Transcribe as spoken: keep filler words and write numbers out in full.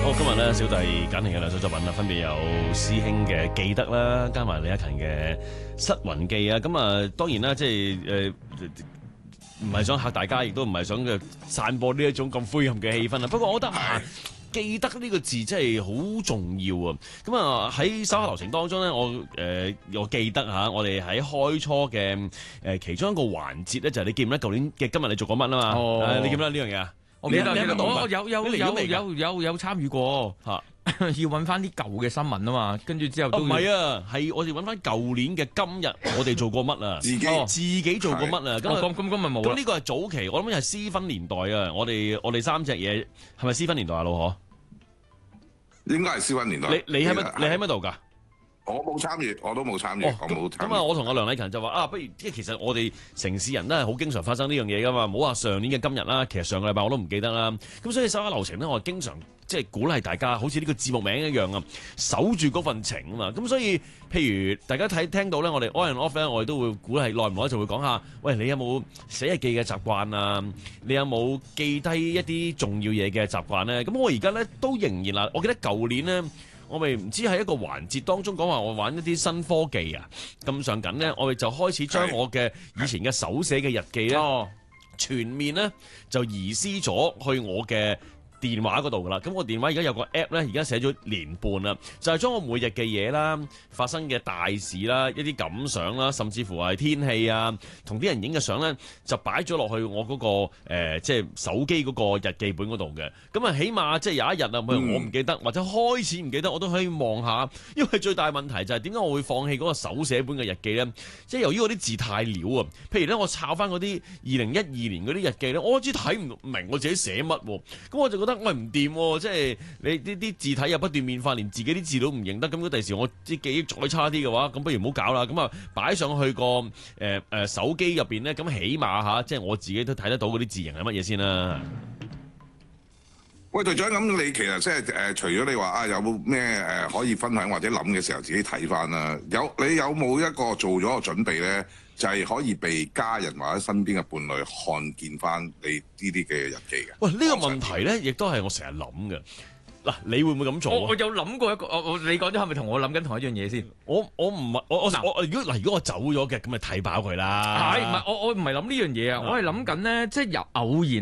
好，今日咧小弟揀嚟嘅兩首作品啦，分別有師兄嘅《記得》啦，加埋李克勤嘅《失魂記》啊。咁啊，當然啦，即係誒唔係想嚇大家，亦都唔係想嘅散播呢一種咁灰暗嘅氣氛啦。不過我覺得啊，記得呢個字真係好重要啊！咁啊喺稍後流程當中咧，我誒、呃、我記得嚇，我哋喺開初嘅誒、呃、其中一個環節咧，就係、是、你記唔記得舊年嘅今日你做過乜啊嘛？哦呃、你記唔記得呢樣嘢啊？ 我記得， 你你我有有有有有有有參與過嚇，要揾翻啲舊嘅新聞啊嘛，跟住之後都唔係啊，係我哋揾翻舊年嘅今日，我哋做過乜啊？ 自己自己做過乜啊？咁咁咁咁咪冇啦。 咁呢個係早期，我諗係私分年代啊！我哋我哋三隻嘢係咪私分年代啊？老何應該係私分年代。 你你喺乜？你喺乜度㗎？ 我冇參與，我都冇參與， 哦、 我冇參與。 咁啊，我同阿梁禮勤就話啊，不如即係其實我哋城市人都係好經常發生呢樣嘢噶嘛，唔好話上年嘅今日啦，其實上個禮拜我都唔記得啦。咁所以手下留情咧，我係經常即係鼓勵大家，好似呢個節目名一樣啊，守住嗰份情啊嘛。咁所以譬如大家睇聽到咧，我哋 on and off 咧，我哋都會鼓勵耐唔耐就會講下，喂，你有冇寫日記嘅習慣啊？你有冇記低一啲重要嘢嘅習慣咧？咁我而家咧都仍然啦，我記得舊年咧。我咪唔知喺一個環節當中講話我玩一啲新科技啊，咁上緊咧，我哋就開始將我嘅以前嘅手寫嘅日記咧，全面咧就移師咗去我嘅電話嗰度噶啦。咁我電話而家有個 app 咧，而家寫咗年半啦，就係將我每日嘅嘢啦、發生嘅大事啦、一啲感想啦，甚至乎係天氣啊，同啲人影嘅相咧，就擺咗落去我嗰個誒即係手機嗰個日記本嗰度嘅。咁啊，起碼即係有一日啊，譬如我唔記得或者開始唔記得，我都可以望下。因為最大問題就係點解我會放棄嗰個手寫本嘅日記咧？即係由於我啲字太潦啊。譬如咧，我抄翻嗰啲二零一二年嗰啲日記咧，我開始睇唔明我自己寫乜喎。咁我就覺得我係唔掂喎，即係你呢啲字體又不斷變化，連自己啲字都唔認得。咁如果第時我啲記憶再差啲嘅話，咁不如唔好搞啦。咁啊，擺上去個誒誒手機入邊咧，咁起碼嚇，即係我自己都睇得到嗰啲字形係乜嘢先啦。 喂，隊長，咁你其實即係誒，除咗你話啊，有冇咩誒可以分享或者諗嘅時候自己睇翻啦？有你有冇一個做咗個準備咧，就係、是、可以被家人或者身邊嘅伴侶看見翻你呢啲嘅日記嘅？ 喂，呢、這個問題咧，亦都係我成日諗嘅。嗱，你會唔會咁做？ 我我有諗過一個，我我你講咗係咪同我諗緊同一樣嘢先？ 我我唔係我我我如果嗱，如果我走咗嘅，咁咪睇飽佢啦。 係唔係？我我唔係諗呢樣嘢啊！我係諗緊咧，即係由偶然